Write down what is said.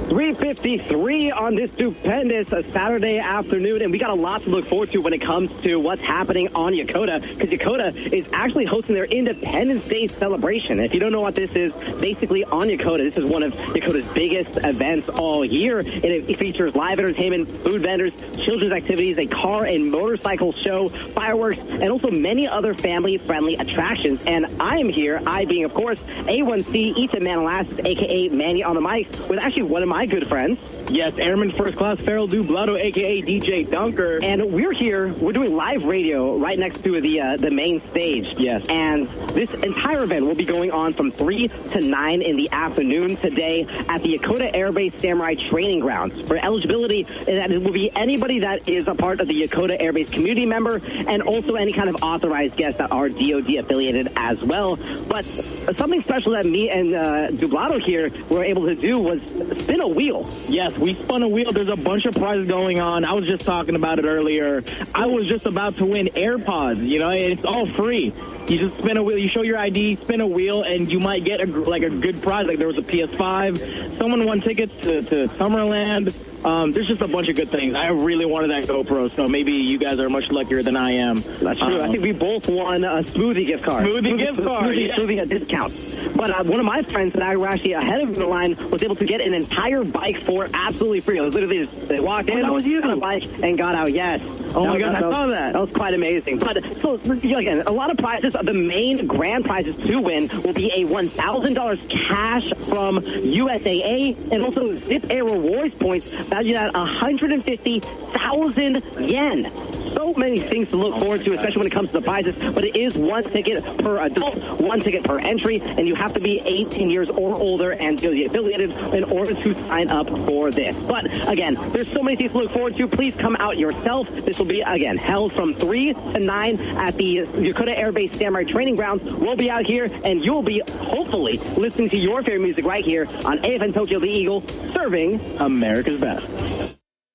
3:53 on this stupendous Saturday afternoon, and we got a lot to look forward to when it comes to what's happening on Yokota, because Yokota is actually hosting their Independence Day celebration. If you don't know what this is, basically on Yokota, this is one of Yokota's biggest events all year, and it features live entertainment, food vendors, children's activities, a car and motorcycle show, fireworks, and also many other family-friendly attractions. And I am here, I being, of course, A1C, Ethan Manalassis, a.k.a. Manny on the mic, with actually one of my good friends. Yes, Airman First Class Farrell Dublado, a.k.a. DJ Dunker. And we're here, we're doing live radio right next to the main stage. Yes. And this entire event will be going on from 3 to 9 in the afternoon today at the Yokota Air Base Samurai Training Grounds. For eligibility, that will be anybody that is a part of the Yokota Air Base community member, and also any kind of authorized guests that are DoD affiliated as well. But something special that me and Dublado here were able to do was spin a wheel. Yes, we spun a wheel. There's a bunch of prizes going on. I was just talking about it earlier. I was just about to win AirPods, you know, and it's all free. You just spin a wheel, you show your ID, spin a wheel, and you might get a good prize. Like there was a PS5. Someone won tickets to Summerland. There's just a bunch of good things. I really wanted that GoPro, so maybe you guys are much luckier than I am. That's true. I think we both won a smoothie gift card. Smoothie at discount. But one of my friends that I were actually ahead of the line was able to get an entire bike for absolutely free. It was literally just, they walked in, that was you. on a bike, and got out. Yes. Oh my God, I saw that. That was quite amazing. But so again, a lot of prizes. The main grand prizes to win will be a $1,000 cash from USAA, and also Zip Air Rewards points valued at 150,000 yen. So many things to look forward to, especially when it comes to the prizes, but it is one ticket per adult, one ticket per entry, and you have to be 18 years or older and be affiliated in order to sign up for this. But again, there's so many things to look forward to. Please come out yourself. This will be, again, held from 3 to 9 at the Yokota Air Base Samurai Training Grounds. We'll be out here, and you'll be, hopefully, listening to your favorite music right here on AFN Tokyo The Eagle, serving America's best.